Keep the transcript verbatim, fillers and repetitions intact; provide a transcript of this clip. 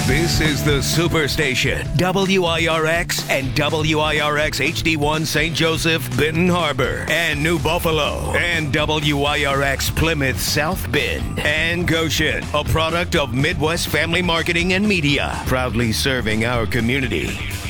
This is the Superstation, W I R X and W I R X H D one Saint Joseph, Benton Harbor, and New Buffalo, and W I R X Plymouth, South Bend, and Goshen, a product of Midwest Family Marketing and Media, proudly serving our community.